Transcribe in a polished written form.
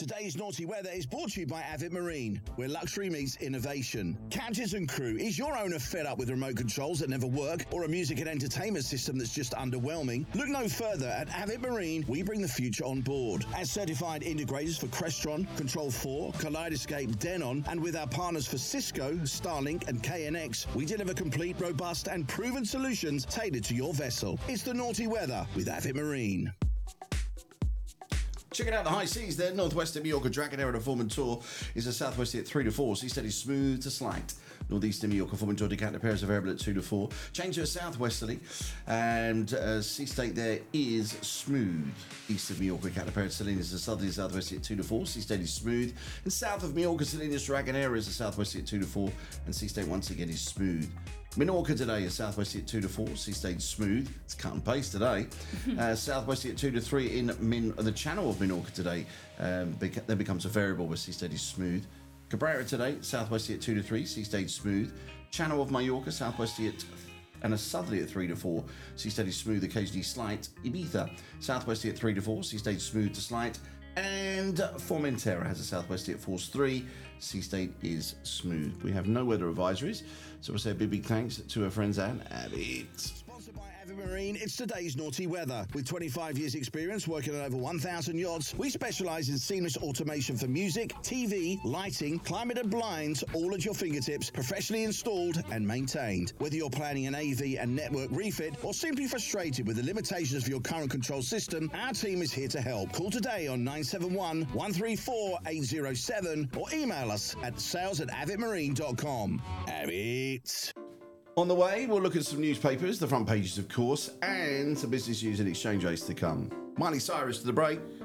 Today's Naughty Weather is brought to you by Avid Marine, where luxury meets innovation. Captains and crew, is your owner fed up with remote controls that never work or a music and entertainment system that's just underwhelming? Look no further. At Avid Marine, we bring the future on board. As certified integrators for Crestron, Control 4, Kaleidoscape, Denon, and with our partners for Cisco, Starlink, and KNX, we deliver complete, robust, and proven solutions tailored to your vessel. It's the Naughty Weather with Avid Marine. Checking out the high seas there. Northwest of Mallorca, Dragonera to Formentor is a southwesterly at 3 to 4. Sea steady smooth to slight. Northeast of Mallorca, Formentor, Decanter pairs are variable at 2 to 4. Change to a southwesterly, and sea state there is smooth. East of Mallorca, Decanter pairs Salinas, a southerly southwesterly at 2 to 4. Sea steady smooth. And south of Mallorca, Salinas, Dragonera is a southwesterly at 2 to 4, and sea state once again is smooth. Minorca today is southwesterly at 2 to 4. Sea state smooth. It's cut and paste today. Southwesterly at 2 to 3 in the channel of Minorca today. Then becomes a variable where sea state is smooth. Cabrera today, southwesterly at 2 to 3. Sea state smooth. Channel of Mallorca, southwesterly at and a southerly at 3 to 4. Sea steady smooth, occasionally slight. Ibiza, southwesterly at 3 to 4. Sea state smooth to slight. And Formentera has a southwesterly at force 3. Sea state is smooth. We have no weather advisories, so we'll say a big thanks to our friends at Avid. Sponsored by Avid Marine, it's today's Naughty Weather. With 25 years experience working on over 1,000 yachts, we specialise in seamless automation for music, TV, lighting, climate and blinds, all at your fingertips, professionally installed and maintained. Whether you're planning an AV and network refit or simply frustrated with the limitations of your current control system, our team is here to help. Call today on 971 134 807 or email us at sales@avidmarine.com. Avid. On the way, we'll look at some newspapers, the front pages, of course, and some business news and exchange rates to come. Miley Cyrus to the break.